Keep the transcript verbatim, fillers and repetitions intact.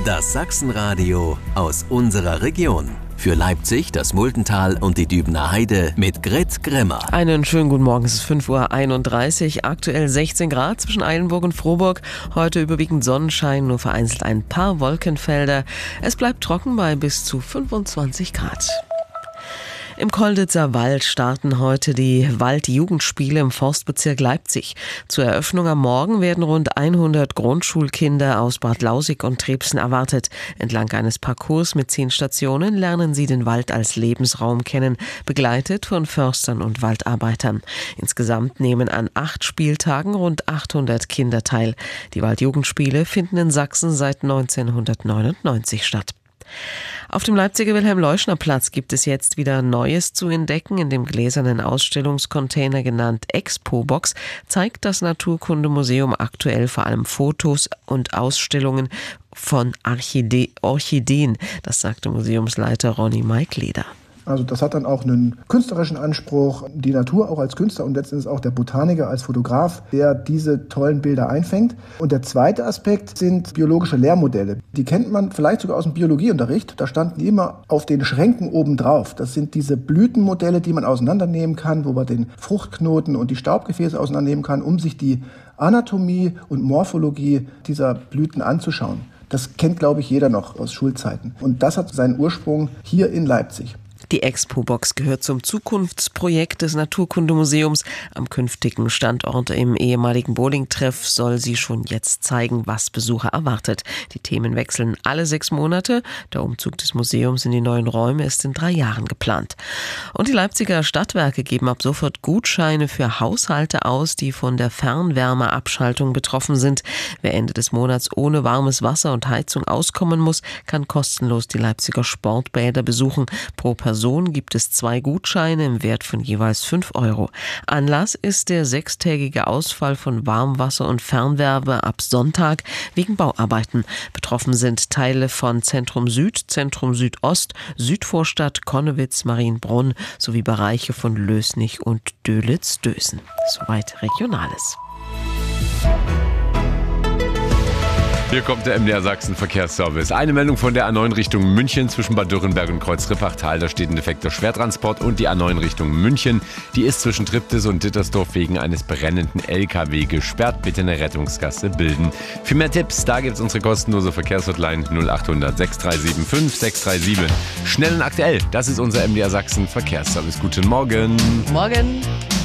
Das Sachsenradio aus unserer Region. Für Leipzig, das Multental und die Dübener Heide mit Grit Grimmer. Einen schönen guten Morgen, es ist fünf Uhr einunddreißig, aktuell sechzehn Grad zwischen Eilenburg und Frohburg. Heute überwiegend Sonnenschein, nur vereinzelt ein paar Wolkenfelder. Es bleibt trocken bei bis zu fünfundzwanzig Grad. Im Kolditzer Wald starten heute die Waldjugendspiele im Forstbezirk Leipzig. Zur Eröffnung am Morgen werden rund hundert Grundschulkinder aus Bad Lausick und Trebsen erwartet. Entlang eines Parcours mit zehn Stationen lernen sie den Wald als Lebensraum kennen, begleitet von Förstern und Waldarbeitern. Insgesamt nehmen an acht Spieltagen rund achthundert Kinder teil. Die Waldjugendspiele finden in Sachsen seit neunzehnhundertneunundneunzig statt. Auf dem Leipziger Wilhelm-Leuschner-Platz gibt es jetzt wieder Neues zu entdecken. In dem gläsernen Ausstellungscontainer genannt Expo-Box zeigt das Naturkundemuseum aktuell vor allem Fotos und Ausstellungen von Orchide- Orchideen. Das sagte Museumsleiter Ronny Maikleder. Also das hat dann auch einen künstlerischen Anspruch, die Natur auch als Künstler und letztendlich auch der Botaniker als Fotograf, der diese tollen Bilder einfängt. Und der zweite Aspekt sind biologische Lehrmodelle. Die kennt man vielleicht sogar aus dem Biologieunterricht. Da standen die immer auf den Schränken oben drauf. Das sind diese Blütenmodelle, die man auseinandernehmen kann, wo man den Fruchtknoten und die Staubgefäße auseinandernehmen kann, um sich die Anatomie und Morphologie dieser Blüten anzuschauen. Das kennt, glaube ich, jeder noch aus Schulzeiten. Und das hat seinen Ursprung hier in Leipzig. Die Expo-Box gehört zum Zukunftsprojekt des Naturkundemuseums. Am künftigen Standort im ehemaligen Bowling-Treff soll sie schon jetzt zeigen, was Besucher erwartet. Die Themen wechseln alle sechs Monate. Der Umzug des Museums in die neuen Räume ist in drei Jahren geplant. Und die Leipziger Stadtwerke geben ab sofort Gutscheine für Haushalte aus, die von der Fernwärmeabschaltung betroffen sind. Wer Ende des Monats ohne warmes Wasser und Heizung auskommen muss, kann kostenlos die Leipziger Sportbäder besuchen. Pro Person Person gibt es zwei Gutscheine im Wert von jeweils fünf Euro. Anlass ist der sechstägige Ausfall von Warmwasser und Fernwärme ab Sonntag wegen Bauarbeiten. Betroffen sind Teile von Zentrum Süd, Zentrum Südost, Südvorstadt, Konnewitz, Marienbrunn sowie Bereiche von Lösnich und Dölitz-Dösen. Soweit Regionales. Hier kommt der M D R Sachsen Verkehrsservice. Eine Meldung von der A neun Richtung München zwischen Bad Dürrenberg und Kreuz-Rippachtal. Da steht ein defekter Schwertransport. Und die A neun Richtung München, die ist zwischen Triptis und Dittersdorf wegen eines brennenden L K W gesperrt. Bitte eine Rettungsgasse bilden. Für mehr Tipps, da gibt es unsere kostenlose Verkehrshotline null acht hundert sechs drei sieben fünf sechs drei sieben. Schnell und aktuell, das ist unser M D R Sachsen Verkehrsservice. Guten Morgen. Morgen.